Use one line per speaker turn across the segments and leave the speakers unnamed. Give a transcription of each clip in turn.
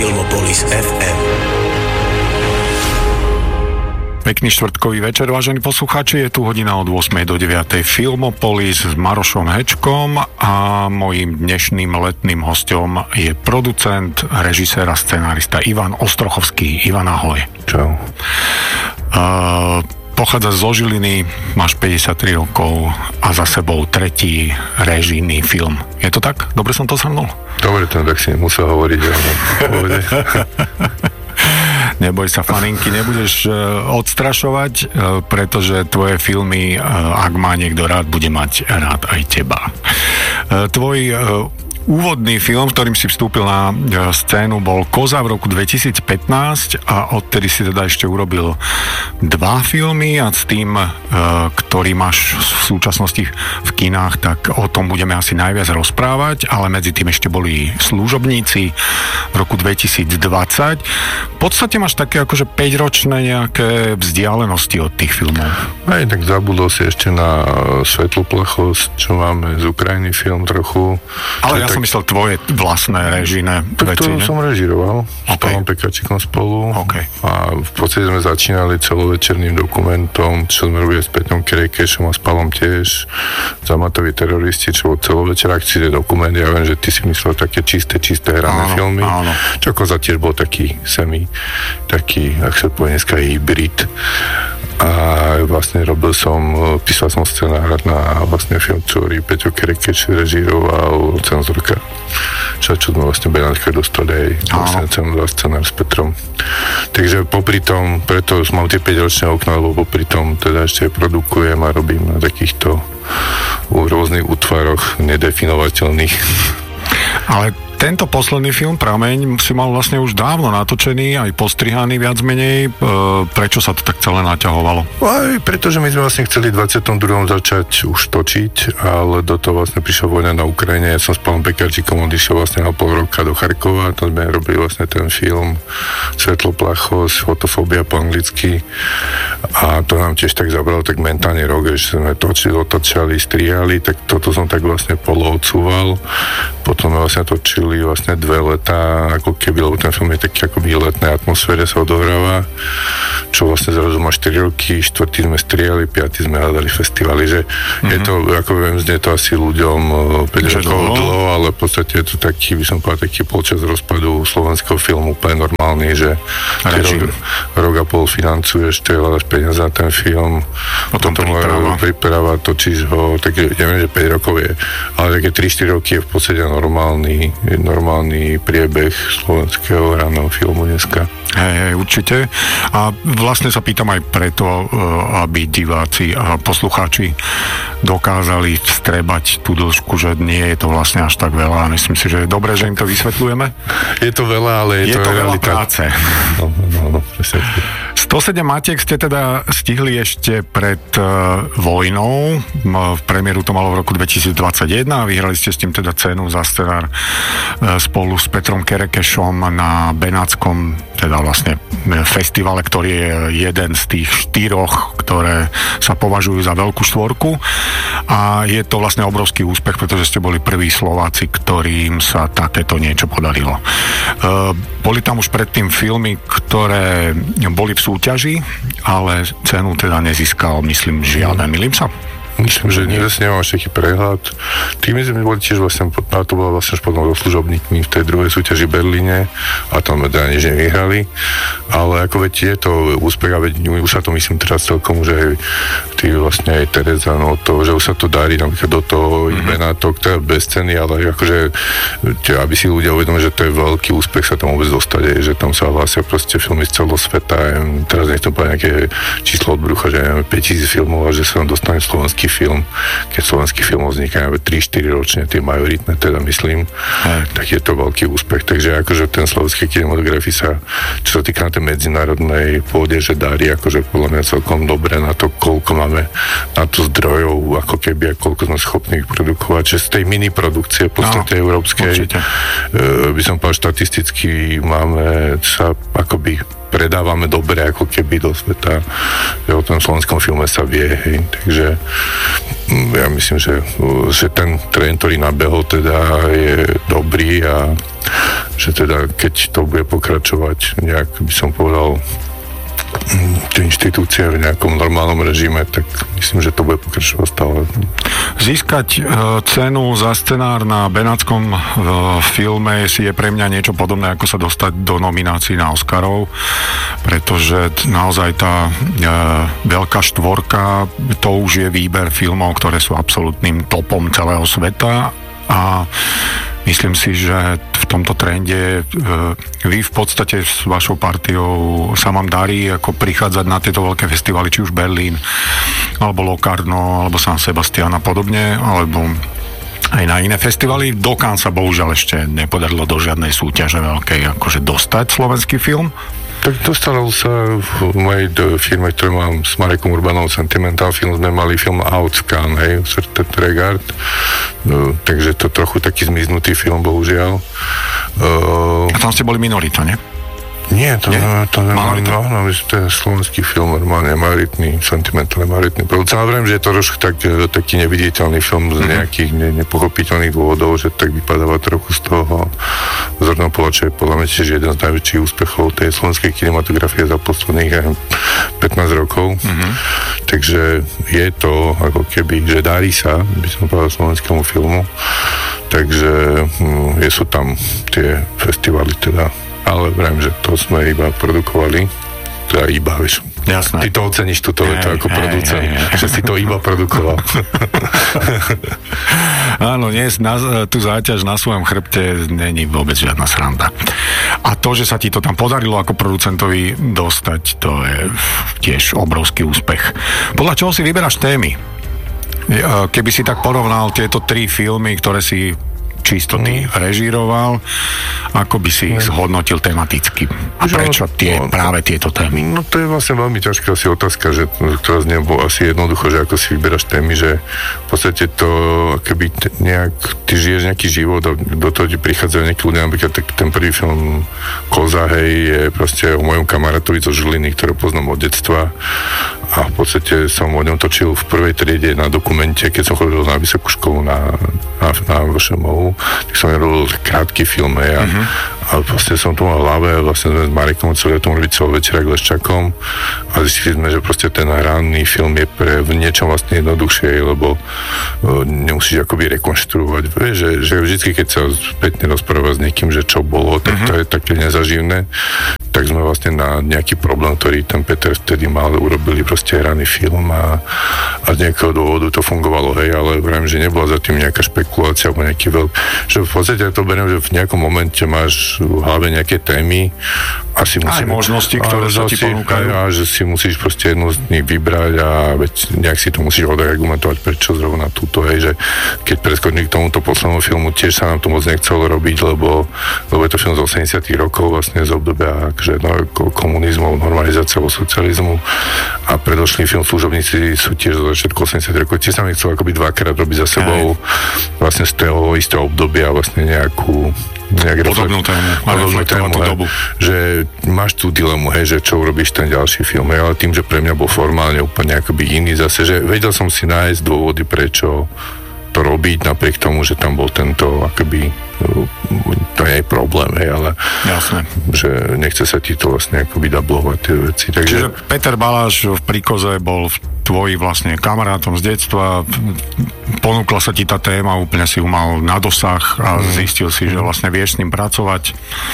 Filmopolis FM.
Pekný štvrtkový večer, vážení poslucháči, je tu hodina od 8. do 9. Filmopolis s Marošom Hečkom a mojím dnešným letným hosťom je producent, režisér a scenárista Ivan Ostrochovský. Ivan, ahoj.
Čau.
Pochádza zo Žiliny, máš 53 rokov a za sebou tretí režijný film. Je to tak? Dobre som to shrnul?
Dobre, tak si nemusel hovoriť.
Neboj sa, faninky, nebudeš odstrašovať, pretože tvoje filmy, ak má niekto rád, bude mať rád aj teba. Tvoj úvodný film, ktorým si vstúpil na scénu, bol Koza v roku 2015 a odtedy si teda ešte urobil 2 filmy a s tým, ktorý máš v súčasnosti v kinách, tak o tom budeme asi najviac rozprávať, ale medzi tým ešte boli Služobníci v roku 2020. V podstate máš také akože 5-ročné nejaké vzdialenosti od tých filmov.
Aj tak zabudol si ešte na Svetloplachosť, čo máme z Ukrajiny film trochu.
Ale ja som myslel tvoje vlastné režijné veci,
to som režiroval s Pavlom Pekáčikom spolu a v podstate sme začínali celovečerným dokumentom, čo sme robili s Petrom Kerekešom a s Pavlom tiež, Zamatovi teroristi, čo bol celovečer akcie dokument. Ja viem, že ty si myslel také čisté hrané filmy.
Áno.
Čo Koza tiež bol taký ak sa povie dneska, hybrid. A vlastne písal som scenár na vlastne film, ktorý Peťo Kerekeš režíroval, Cenzorka. Čo sme vlastne Benátka dostali aj vlastne scenár s Petrom. Takže popri tom, preto mám tie 5-ročné okna, lebo popri tom teda ešte produkujem a robím na takýchto rôznych útvaroch nedefinovateľných.
Ale tento posledný film, Prameň, si mal vlastne už dávno natočený, aj postrihaný viac menej. Prečo sa to tak celé naťahovalo?
Aj pretože my sme vlastne chceli 22. začať už točiť, ale do toho vlastne prišla vojna na Ukrajine. Ja som s Pavlom Pekáčikom odišiel vlastne na pol roka do Charkova, tam sme robili vlastne ten film Svetloplachosť, fotofóbia po anglicky a to nám tiež tak zabralo tak mentálne rok, že sme otočali, strihali, tak toto som tak vlastne odsúval. Potom sme vlastne točili vlastne 2 letá, ako keby, lebo ten film je taký akoby letnej atmosfére sa odohráva, čo vlastne zrazu má 4 roky, 4. sme strihali, 5. sme hľadali festivaly, že je to, ako viem, znie to asi ľuďom 5 rokov dlho, ale v podstate je to taký, by som povedal, taký polčas rozpadu slovenského filmu, úplne normálny, že rok a pol financuješ, hľadaš peniaze na ten film, potom príprava, točíš ho, tak ja viem, že 5 rokov je, ale také 3-4 roky je v podstate normálny priebeh slovenského hraného filmu dneska.
Hej, určite. A vlastne sa pýtam aj preto, aby diváci a poslucháči dokázali vstrebať tú dĺžku, že nie je to vlastne až tak veľa. Myslím si, že je dobré, že im to vysvetľujeme.
Je to veľa, ale je to
veľa práce.
No, presne.
107 matiek ste teda stihli ešte pred vojnou. V premiéru to malo v roku 2021 a vyhrali ste s tým teda cenu za scenár spolu s Petrom Kerekešom na Benátskom teda vlastne festivale, ktorý je jeden z tých 4, ktoré sa považujú za veľkú štvorku a je to vlastne obrovský úspech, pretože ste boli prví Slováci, ktorým sa takéto niečo podarilo. Boli tam už predtým filmy, ktoré boli v súťaži, ale cenu teda nezískal, myslím, žiaden. Milím sa?
Myslím, že nemám taký prehľad. Tými sme boli tiež vlastne, to bola vlastne potom so Služobníkmi v tej druhej súťaži v Berlíne a tam teda nič nevyhrali, ale ako veď je to úspech a veď už sa to myslím teraz celkom, že aj ty vlastne aj Tereza, no to, že už sa to darí napríklad do toho Benátok, to je bez ceny, ale akože aby si ľudia uvedomili, že to je veľký úspech sa tam vôbec dostať, že tam sa hlásia proste filmy z celého sveta, teraz nechcem povedať nejaké číslo od brucha, že neviem, 5000 filmov a že sa tam dostane slovenský film, keď slovenský film vzniká 3-4 ročne, tie majoritné teda myslím, tak je to veľký úspech, takže akože ten slovenský kinematografii sa, čo sa týka na tej medzinárodnej pôde, že darí akože podľa mňa celkom dobre na to, koľko máme na to zdrojov, ako keby a koľko sme schopní produkovať, že z tej mini produkcie v podstate európskej by som povedal štatisticky máme sa akoby predávame dobre ako keby do sveta, že o tom slovenskom filme sa vie, hej. Takže ja myslím, že ten trend, ktorý nabehol teda je dobrý a že teda keď to bude pokračovať nejak, by som povedal, tie inštitúcie v nejakom normálnom režime, tak myslím, že to bude pokračovať stále.
Získať cenu za scenár na benátskom filme je pre mňa niečo podobné, ako sa dostať do nominácií na Oscarov, pretože naozaj tá veľká štvorka, to už je výber filmov, ktoré sú absolútnym topom celého sveta a myslím si, že v tomto trende vy v podstate s vašou partiou sa vám darí ako prichádzať na tieto veľké festivaly, či už Berlín, alebo Locarno, alebo San Sebastian a podobne, alebo aj na iné festivaly. Do Cannes sa bohužiaľ ešte nepodarilo do žiadnej súťaže veľkej akože dostať slovenský film.
Tak dostalo sa v mojej firme, ktorú mám s Marekom Urbanom, Sentimental Film, sme mali film Out v Cannes, hej, Certain Regard. Takže to trochu taký zmiznutý film, bohužiaľ.
A tam ste boli minorita, nie?
Nie, to je slovenský film, normálne majoritný, sentimentálne majoritný producent. Ale vrem, že je to trošku taký neviditeľný film z nejakých nepochopiteľných dôvodov, že tak vypadáva trochu z toho zorného pola, čo je podľa mňa tiež jeden z najväčších úspechov tej slovenskej kinematografie za posledných 15 rokov. Takže je to ako keby, že darí sa, by som povedal, slovenskému filmu. Takže sú tam tie festivaly teda. Ale vrajím, že to sme iba produkovali. Teda iba, vieš.
Jasné.
Ty to oceníš túto vetu ako producent, že si to iba produkoval.
Áno, tú záťaž na svojom chrbte není vôbec žiadna sranda. A to, že sa ti to tam podarilo ako producentovi dostať, to je tiež obrovský úspech. Podľa čoho si vyberáš témy? Keby si tak porovnal tieto 3 filmy, ktoré si čisto ty režíroval, ako by si ich zhodnotil tematicky? A prečo práve tieto témy?
No to je vlastne veľmi ťažká asi otázka, ktorá znie asi jednoducho, že ako si vyberáš témy, že v podstate to, keby nejak ty žiješ nejaký život a do toho ti prichádzajú nejakí ľudia, napríklad ten prvý film Koza, hej, je proste o mojom kamarátovi zo Žiliny, ktorého poznám od detstva a v podstate som o ňom točil v prvej triede na dokumente, keď som chodil na vysokú školu na VŠMU, tak som robil krátky film a vlastne som to mal v hlave a vlastne sme s Marekom celý tom robiť celý večer k Leščakom a zistili sme, že proste ten hraný film je v niečom vlastne jednoduchšie, lebo nemusíš akoby rekonštruovať. Vieš, že vždycky, keď sa spätne rozpráva s niekým, že čo bolo, tak to je také nezaživné. Tak sme vlastne na nejaký problém, ktorý ten Peter vtedy mal, urobili proste hraný film a z nejakého dôvodu to fungovalo, hej, ale vrajím, že nebola za tým nejaká špekulácia alebo nejaký že v podstate to beriem, že v nejakom momente máš v hlave nejaké témy a si musíš...
Aj možnosti, ktoré sa ti ponúkajú.
A že si musíš proste jednu z nich vybrať a nejak si to musíš odargumentovať, prečo zrovna túto, hej, že keď preskočím k tomuto poslednému filmu, tiež sa nám to moc nechcelo robiť, lebo je to film z 80 rokov, vlastne z obdobia komunizmu, normalizáciou socializmu a predošlý film Služobníci sú tiež zo začiatku 80 rokov. Tiež sa mi chcel akoby dvakrát robiť za sebou vlastne z toho istého obdobia vlastne nejakú
podobnú tému, dobu.
Že máš tú dilemu, hej, že čo urobíš ten ďalší film, hej, ale tým, že pre mňa bol formálne úplne akoby iný zase, že vedel som si nájsť dôvody, prečo to robiť, napriek tomu, že tam bol tento akoby to nie je problém, hej, ale
jasné,
že nechce sa ti to vlastne akoby dublovať tie veci.
Čiže Peter Baláš v Príkoze bol tvoj vlastne kamarátom z detstva, ponúkla sa ti tá téma, úplne si ju mal na dosah a zistil si, že vlastne vieš s ním pracovať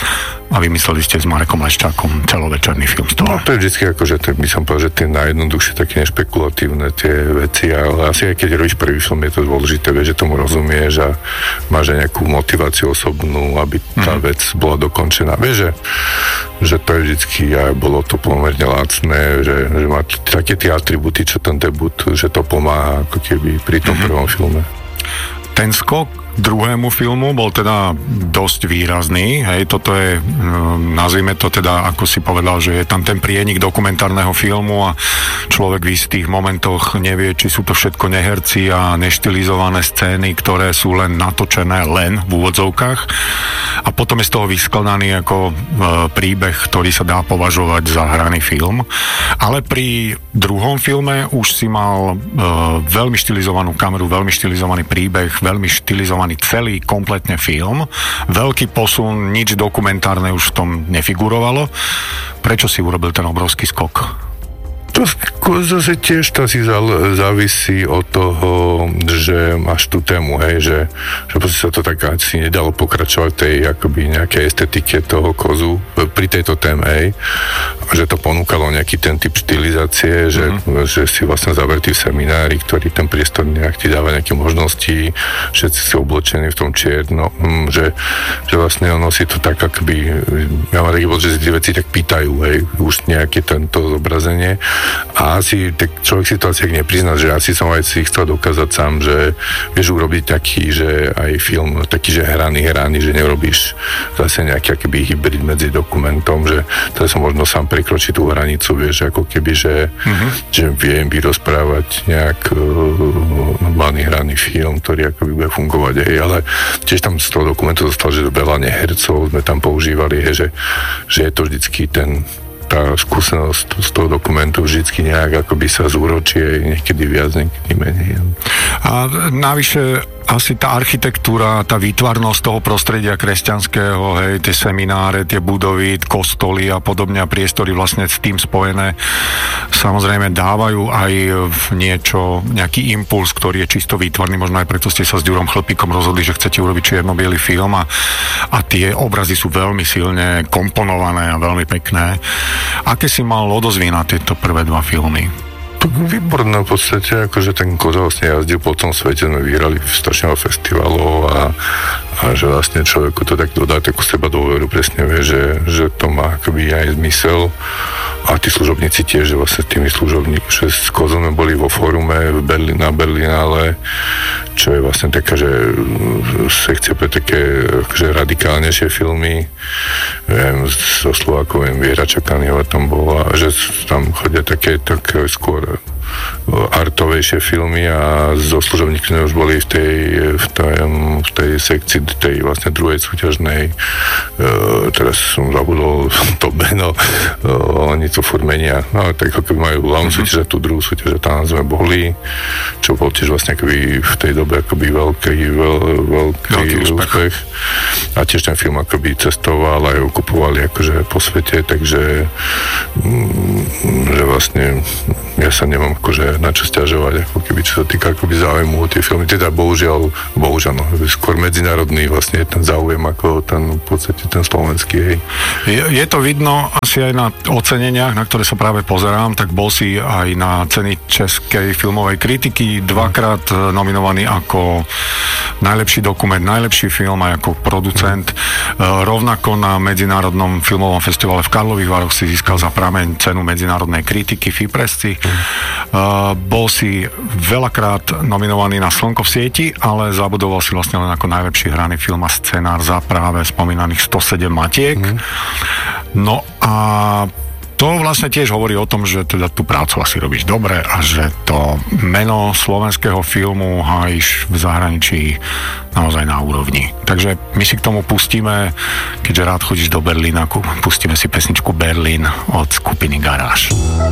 a vymysleli ste s Marekom Leščákom celovečerný film z toho.
No to je vždycky akože, by som povedal, že tie najjednoduchšie také nešpekulatívne tie veci, ale asi aj keď robíš prvý film, je to dôležité, vieš, že tomu rozumieš a máš aj nejakú motiváciu osobnú, aby tá vec bola dokončená. Vieš, že to je vždycky, aj bolo to pomerne lacné, že má také tie atributy, čo ten debut, že to pomáha ako keby pri tom prvom filme.
Ten skok druhému filmu bol teda dosť výrazný, hej, toto je, nazvime to teda, ako si povedal, že je tam ten prienik dokumentárneho filmu a človek v istých momentoch nevie, či sú to všetko neherci a neštilizované scény, ktoré sú len natočené len v úvodzovkách a potom je z toho vyskladaný ako príbeh, ktorý sa dá považovať za hraný film Ale pri druhom filme už si mal veľmi štilizovanú kameru, veľmi štilizovaný príbeh, veľmi štilizovaný celý kompletne film. Veľký posun, nič dokumentárne už v tom nefigurovalo. Prečo si urobil ten obrovský skok?
To zase tiež to si závisí od toho, že máš tú tému, hej, že sa to tak asi nedalo pokračovať v tej akoby nejakej estetike toho kozu pri tejto téme, hej, že to ponúkalo nejaký ten typ štilizácie, že si vlastne zavretý v seminári, ktorý ten priestor nejak ti dáva nejaké možnosti, všetci sú oblečení v tom čierno, že vlastne ono si to tak akoby, ja mám taký pocit, že si tie veci tak pýtajú, hej, už nejaké tento zobrazenie. A asi tak človek si to asi neprizná, že asi som aj si chcel dokázať sám, že vieš urobiť taký, že aj film taký, že hraný, že neurobíš zase nejaký akýby hybrid medzi dokumentom, že teraz som možno sám prekročiť tú hranicu, vieš, ako keby, že viem vyrozprávať nejak normálny hraný film, ktorý akoby bude fungovať, hej, ale tiež tam z toho dokumentu zostal, že veľa nehercov sme tam používali, hej, že je to vždycky tá skúsenosť z toho dokumentu vždycky nejak akoby sa zúročí, niekedy viac, niekedy menej.
A navyše asi tá architektúra, tá výtvarnosť toho prostredia kresťanského, hej, tie semináre, tie budovy, kostoly a podobne a priestory vlastne s tým spojené, samozrejme dávajú aj niečo, nejaký impuls, ktorý je čisto výtvarný, možno aj preto ste sa s Ďurom Chlpíkom rozhodli, že chcete urobiť čierno-biely film a tie obrazy sú veľmi silne komponované a veľmi pekné. Aké si mal odozvy na tieto prvé dva filmy?
Výborné v podstate, akože ten Koza vlastne jazdil po tom svete, sme vyhrali strašne veľa festivalov a že vlastne človeku to tak dodá takú seba dôveru, presne vie, že to má akoby aj zmysel a tí služobníci tiež, že vlastne tými služobníkmi, že s Kozom boli vo fórume na Berlinále, čo je vlastne taká, že sekcia pre také akože radikálnejšie filmy, viem, zo Slovákov, viem, Viera Čakaniova tam bola, že tam chodia také skôr artovejšie filmy a so služobníkmi už boli v tej sekcii tej vlastne druhej súťažnej, teraz som zabudol to meno, oni to furt menia, no tak ako majú hlavnú súťaž a tú druhú súťaž, tam sme boli, čo bol tiež vlastne akoby v tej dobe akoby veľký úspech a tiež ten film akoby cestoval aj okupovali akože po svete, takže že vlastne ja sa nemám akože na čo sťažovať, ako keby, čo sa týka akoby záujmu o tie filmy. Teda bohužiaľ, no, skôr medzinárodný vlastne ten záujem ako ten, v podstate ten slovenský, hej.
Je to vidno asi aj na oceneniach, na ktoré sa práve pozerám, tak bol si aj na ceny českej filmovej kritiky, dvakrát nominovaný ako najlepší dokument, najlepší film aj ako producent. Rovnako na Medzinárodnom filmovom festivale v Karlových Varoch si získal za Prameň cenu medzinárodnej kritiky FIPRESCI. Bol si veľakrát nominovaný na Slnko v sieti, ale zabudoval si vlastne len ako najlepší hraný film a scenár za práve spomínaných 107 matiek. No a to vlastne tiež hovorí o tom, že teda tú prácu asi robíš dobre a že to meno slovenského filmu hájiš v zahraničí naozaj na úrovni. Takže my si k tomu pustíme, keďže rád chodíš do Berlína, pustíme si pesničku Berlín od skupiny Garáž.